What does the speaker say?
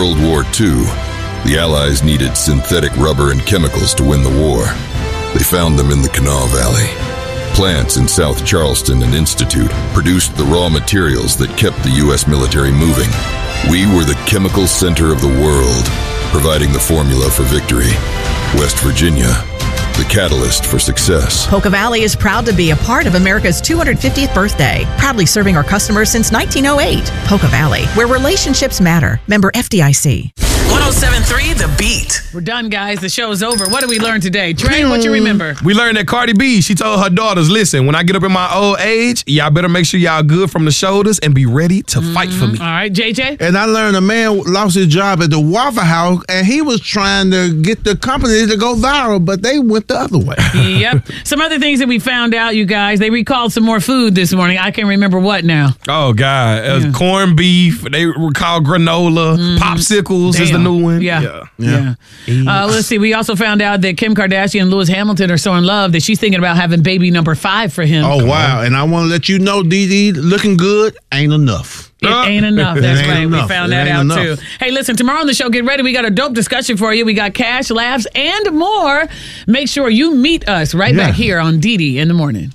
World War II, the Allies needed synthetic rubber and chemicals to win the war. They found them in the Kanawha Valley. Plants in South Charleston and Institute produced the raw materials that kept the U.S. military moving. We were the chemical center of the world, providing the formula for victory. West Virginia, the catalyst for success. Polka Valley is proud to be a part of America's 250th birthday, proudly serving our customers since 1908. Polka Valley, where relationships matter. Member FDIC. 107.3 The Beat. We're done, guys. The show's over. What did we learn today? Trey, what you remember? We learned that Cardi B, she told her daughters, listen, when I get up in my old age, y'all better make sure y'all good from the shoulders and be ready to fight for me. All right, JJ? And I learned a man lost his job at the Waffle House, and he was trying to get the company to go viral, but they went the other way. Yep. Some other things that we found out, you guys. They recalled some more food this morning. I can't remember what now. Oh, God. It was corned beef. They recalled granola. Popsicles is the new one. Yeah. Let's see. We also found out that Kim Kardashian and Lewis Hamilton are so in love that she's thinking about having baby number 5 for him. Oh, wow. And I want to let you know, Dee looking good ain't enough. It ain't enough. That's right. Enough. We found that out, too. Hey, listen, tomorrow on the show, get ready. We got a dope discussion for you. We got cash, laughs, and more. Make sure you meet us right back here on Dee in the morning.